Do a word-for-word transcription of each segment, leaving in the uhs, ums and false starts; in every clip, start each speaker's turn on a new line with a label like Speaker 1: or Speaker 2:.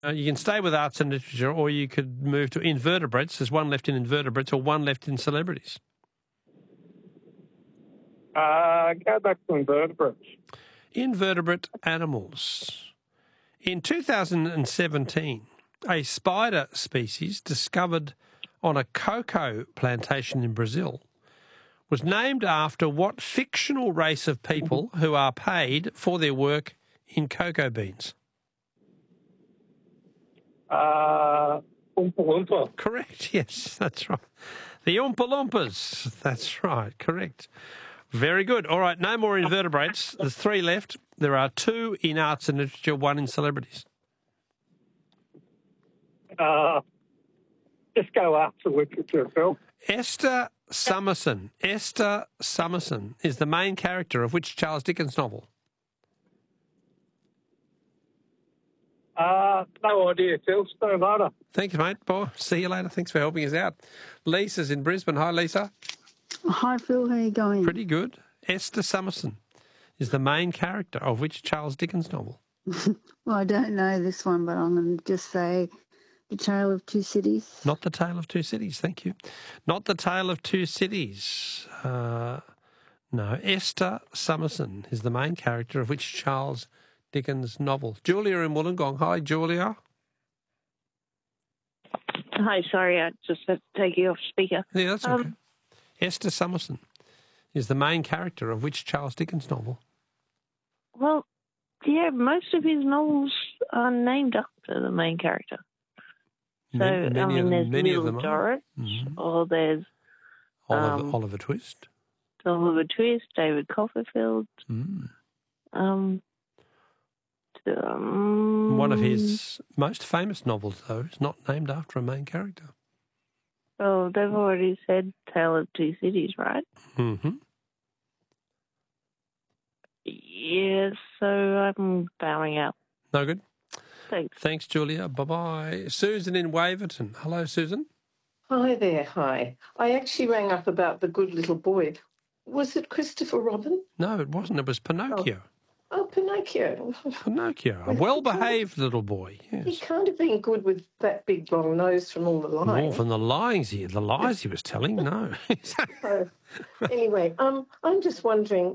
Speaker 1: Uh, you can stay with arts and literature, or you could move to invertebrates. There's one left in invertebrates, or one left in celebrities.
Speaker 2: Uh, go back to invertebrates.
Speaker 1: Invertebrate animals. In two thousand seventeen, a spider species discovered on a cocoa plantation in Brazil was named after what fictional race of people who are paid for their work in cocoa beans?
Speaker 2: Uh, Oompa Loompa.
Speaker 1: Correct, yes, that's right. The Oompa Loompas, that's right, correct. Very good. All right, no more invertebrates. There's three left. There are two in arts and literature, one in celebrities.
Speaker 2: Uh, just go arts and literature, Phil.
Speaker 1: Esther Summerson. Esther Summerson is the main character of which Charles Dickens novel?
Speaker 2: Uh, no idea, Phil. See you later.
Speaker 1: Thanks, mate. Bye. See you later. Thanks for helping us out. Lisa's in Brisbane. Hi, Lisa.
Speaker 3: Hi, Phil. How are you going?
Speaker 1: Pretty good. Esther Summerson is the main character of which Charles Dickens novel?
Speaker 3: Well, I don't know this one, but I'm going to just say The Tale of Two Cities.
Speaker 1: Not The Tale of Two Cities, thank you. Not The Tale of Two Cities. Uh, no, Esther Summerson is the main character of which Charles Dickens novel? Julia in Wollongong. Hi, Julia.
Speaker 4: Hi, sorry, I just had to take you off speaker.
Speaker 1: Yeah, that's okay.
Speaker 4: Um,
Speaker 1: Esther Summerson is the main character of which Charles Dickens novel?
Speaker 4: Well, yeah, most of his novels are named after the main character. So,
Speaker 1: many, many
Speaker 4: I mean,
Speaker 1: of them,
Speaker 4: there's
Speaker 1: many
Speaker 4: Little
Speaker 1: of them
Speaker 4: Dorrit,
Speaker 1: mm-hmm.
Speaker 4: or there's
Speaker 1: Oliver,
Speaker 4: um,
Speaker 1: Oliver Twist.
Speaker 4: Oliver Twist, David Copperfield.
Speaker 1: Mm.
Speaker 4: Um, um,
Speaker 1: One of his most famous novels, though, is not named after a main character.
Speaker 4: Oh, they've already said Tale of Two Cities, right?
Speaker 1: Mm-hmm.
Speaker 4: Yes, so I'm bowing out.
Speaker 1: No good?
Speaker 4: Thanks.
Speaker 1: Thanks, Julia. Bye-bye. Susan in Waverton. Hello, Susan.
Speaker 5: Hi there, hi. I actually rang up about The Good Little Boy. Was it Christopher Robin?
Speaker 1: No, it wasn't. It was Pinocchio.
Speaker 5: Oh. Oh, Pinocchio.
Speaker 1: Pinocchio, a well-behaved little boy. Yes.
Speaker 5: He can't have been good with that big long nose from all the lying.
Speaker 1: More from the lies he, the lies he was telling. No.
Speaker 5: So, anyway, um, I'm just wondering.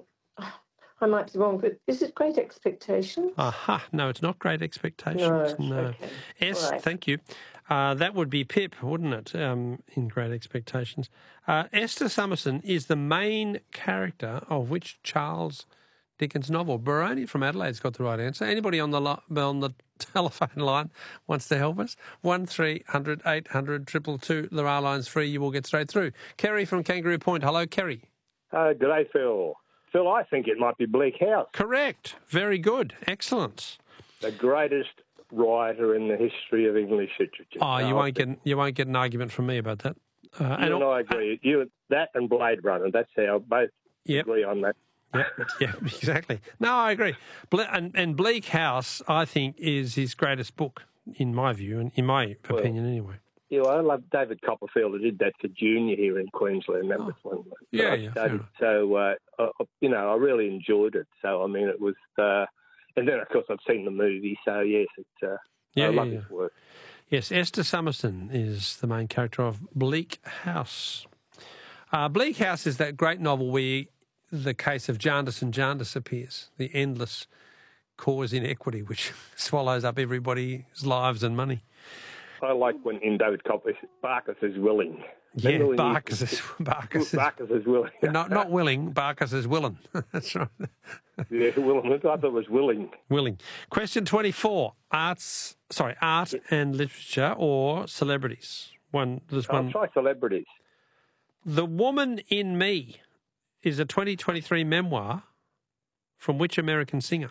Speaker 5: I might be wrong, but is it Great Expectations?
Speaker 1: Aha! No, it's not Great Expectations.
Speaker 5: No.
Speaker 1: No.
Speaker 5: Okay.
Speaker 1: Yes,
Speaker 5: Right.
Speaker 1: thank you. Uh, that would be Pip, wouldn't it? Um, in Great Expectations. Uh, Esther Summerson is the main character of which Charles Dickens novel? Baroni from Adelaide's got the right answer. Anybody on the li- on the telephone line wants to help us? One three hundred eight hundred triple two. There are lines free. You will get straight through. Kerry from Kangaroo Point. Hello, Kerry.
Speaker 6: Uh, good day, Phil. Phil, I think it might be Bleak House.
Speaker 1: Correct. Very good. Excellent.
Speaker 6: The greatest writer in the history of English literature.
Speaker 1: Oh, you
Speaker 6: No,
Speaker 1: won't get you won't get an argument from me about that. Uh,
Speaker 6: You and,
Speaker 1: and
Speaker 6: I agree. You that and Blade Runner. That's how both
Speaker 1: Yep.
Speaker 6: agree on that.
Speaker 1: Yeah, yeah, exactly. No, I agree. Ble- and, and Bleak House, I think, is his greatest book, in my view, and in my
Speaker 6: Well,
Speaker 1: opinion, anyway.
Speaker 6: Yeah, well, I love David Copperfield. who did that for Junior here in Queensland. That was one.
Speaker 1: Yeah,
Speaker 6: I
Speaker 1: yeah, fair
Speaker 6: studied.
Speaker 1: enough.
Speaker 6: So, uh, I, you know, I really enjoyed it. So, I mean, it was, uh, and then of course I've seen the movie. So, yes, it's. Uh,
Speaker 1: Yeah,
Speaker 6: I
Speaker 1: yeah,
Speaker 6: love
Speaker 1: yeah.
Speaker 6: his work.
Speaker 1: Yes, Esther Summerson is the main character of Bleak House. Uh, Bleak House is that great novel where the case of Jarndyce and Jarndyce appears, the endless cause inequity which swallows up everybody's lives and money.
Speaker 6: I like when in David Copperfield, Barkis is willing.
Speaker 1: Yeah,
Speaker 6: Remember when
Speaker 1: Barkis
Speaker 6: he-
Speaker 1: is, Barkis is,
Speaker 6: Barkis is willing.
Speaker 1: not, not willing, Barkis is willing. That's right.
Speaker 6: Yeah, willing. I thought it was willing.
Speaker 1: Willing. Question twenty-four. Arts, sorry, art and literature or celebrities? One, there's
Speaker 6: I'll
Speaker 1: one.
Speaker 6: try celebrities.
Speaker 1: The Woman in Me is a twenty twenty-three memoir from which American singer?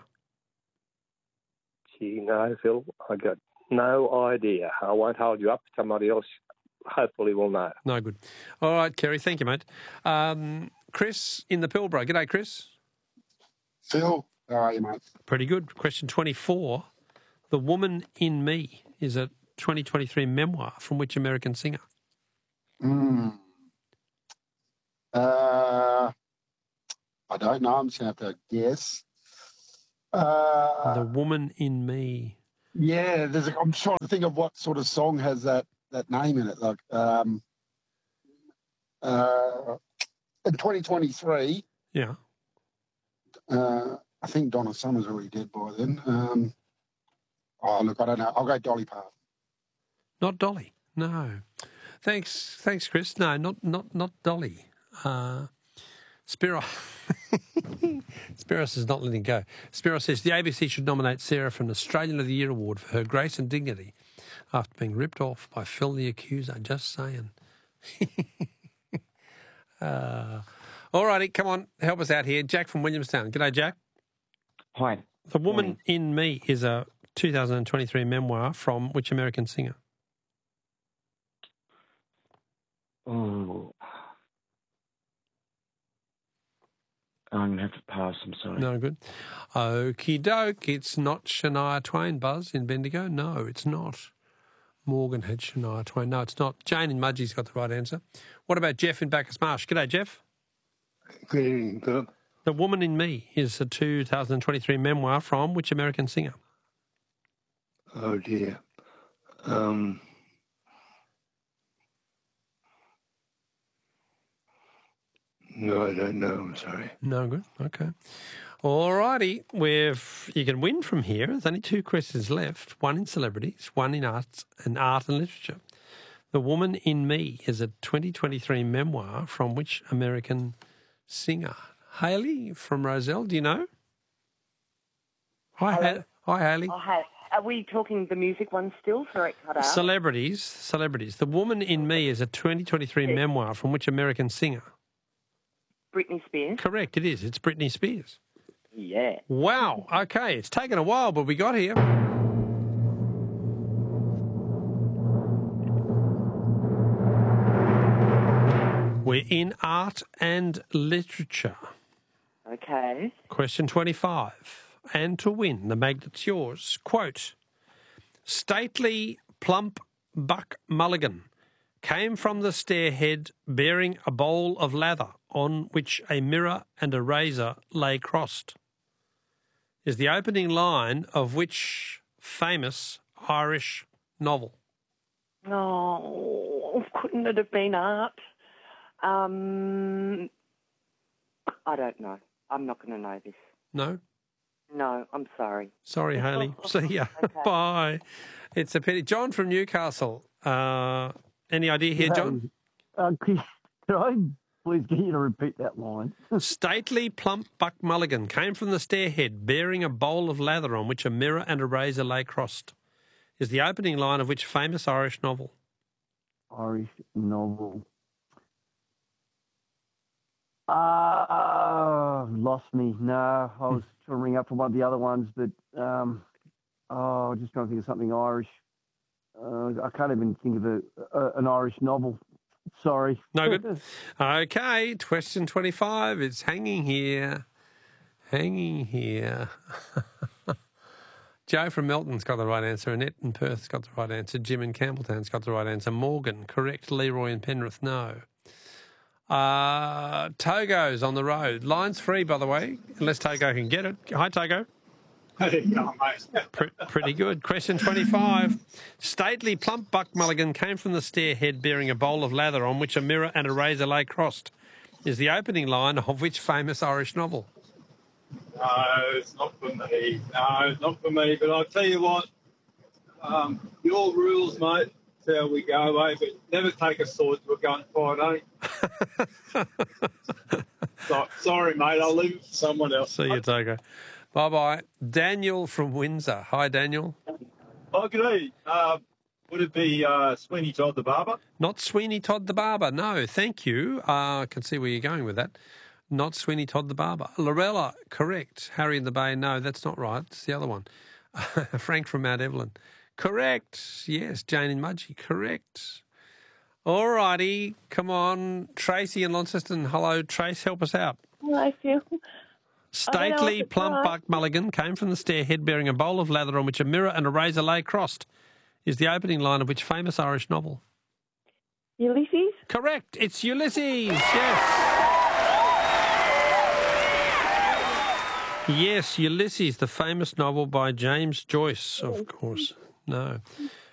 Speaker 6: Gee, no, Phil, I got no idea. I won't hold you up. Somebody else hopefully will know.
Speaker 1: No good. All right, Kerry, thank you, mate. Um, Chris in the Pilbara. G'day, Chris.
Speaker 7: Phil, how are you, mate?
Speaker 1: Pretty good. Question twenty-four. The Woman in Me is a twenty twenty-three memoir from which American singer?
Speaker 7: Mm. Uh, I don't know. I'm just going to have to guess. Uh,
Speaker 1: The Woman in Me.
Speaker 7: Yeah, there's. A, I'm trying to think of what sort of song has that that name in it. Like, um, uh, in twenty twenty-three,
Speaker 1: Yeah.
Speaker 7: uh, I think Donna Summer's already dead by then. Um, oh, look, I don't know. I'll go Dolly Parton.
Speaker 1: Not Dolly. No. Thanks, thanks, Chris. No, not not not Dolly. Uh, Spiro. Spiros is not letting go. Spiro says the A B C should nominate Sarah for an Australian of the Year award for her grace and dignity after being ripped off by Phil the Accuser. Just saying. uh, all righty, come on, help us out here. Jack from Williamstown. G'day, Jack.
Speaker 8: Hi.
Speaker 1: The Woman in Me is a two thousand twenty-three memoir from which American singer?
Speaker 8: Oh. I'm going to have to pass, I'm sorry.
Speaker 1: No good. Okie doke. It's not Shania Twain, Buzz, in Bendigo. No, it's not. Morgan had Shania Twain. No, it's not. Jane in Mudgee's got the right answer. What about Jeff in Bacchus Marsh? G'day, Jeff.
Speaker 9: Good evening, Philip.
Speaker 1: The Woman in Me is a two thousand twenty-three memoir from which American singer?
Speaker 9: Oh, dear. Um... No, I don't know. I'm sorry.
Speaker 1: No good. Okay. All righty. We've you can win from here. There's only two questions left. One in celebrities, one in arts and art and literature. The Woman in Me is a twenty twenty-three memoir from which American singer? Haley from Roselle. Do you know? Hi, ha- hi, Haley.
Speaker 10: Oh, hi. Are we talking the music one still? Sorry, it cut out.
Speaker 1: Celebrities. Celebrities. The Woman in Me is a twenty twenty-three
Speaker 10: Yes.
Speaker 1: memoir from which American singer?
Speaker 10: Britney Spears.
Speaker 1: Correct, it is. It's Britney Spears.
Speaker 10: Yeah.
Speaker 1: Wow. Okay, it's taken a while, but we got here. We're in art and literature.
Speaker 10: Okay.
Speaker 1: Question twenty-five. And to win, the magnet's yours. Quote, stately, plump Buck Mulligan came from the stairhead bearing a bowl of lather on which a mirror and a razor lay crossed, is the opening line of which famous Irish novel?
Speaker 10: Oh, couldn't it have been art? Um, I don't know. I'm not going to know this.
Speaker 1: No?
Speaker 10: No, I'm sorry.
Speaker 1: Sorry, Haley. See ya.
Speaker 10: Okay.
Speaker 1: Bye. It's a pity. John from Newcastle. Uh, any idea here, John?
Speaker 11: Uh, could, could I please get you to repeat that line?
Speaker 1: Stately, plump Buck Mulligan came from the stairhead bearing a bowl of lather on which a mirror and a razor lay crossed, is the opening line of which famous Irish novel?
Speaker 11: Irish novel. Ah, uh, lost me. No, I was trying to ring up for one of the other ones, but um, oh, just trying to think of something Irish. Uh, I can't even think of a, a, an Irish novel. Sorry.
Speaker 1: No good. Okay, question twenty-five. It's hanging here. Hanging here. Joe from Melton's got the right answer. Annette in Perth's got the right answer. Jim in Campbelltown's got the right answer. Morgan, correct. Leroy in Penrith, no. Uh, Togo's on the road. Line's free, by the way, unless Togo can get it. Hi, Togo.
Speaker 2: Hey, yeah, mate.
Speaker 1: Pre- pretty good. Question twenty-five. Stately, plump Buck Mulligan came from the stairhead bearing a bowl of lather on which a mirror and a razor lay crossed, is the opening line of which famous Irish novel?
Speaker 12: No, it's not for me. No, it's not for me. But I'll tell you what, um, your rules, mate, that's how we go, eh? But never take a sword to a gunfight, eh? so, sorry, mate. I'll leave it for someone else.
Speaker 1: See you, Togo. Bye-bye. Daniel from Windsor. Hi, Daniel.
Speaker 13: Oh, good day. Uh, would it be uh, Sweeney Todd the Barber?
Speaker 1: Not Sweeney Todd the Barber. No, thank you. Uh, I can see where you're going with that. Not Sweeney Todd the Barber. Lorella, correct. Harry in the Bay, no, that's not right. It's the other one. Frank from Mount Evelyn. Correct. Yes, Jane in Mudgee. Correct. All righty. Come on. Tracy in Launceston. Hello, Trace. Help us out.
Speaker 4: Hello, Phil.
Speaker 1: Stately, plump Buck Mulligan came from the stairhead bearing a bowl of lather on which a mirror and a razor lay crossed, is the opening line of which famous Irish novel?
Speaker 4: Ulysses?
Speaker 1: Correct. It's Ulysses. Yes. Yes, Ulysses, the famous novel by James Joyce, of course. No.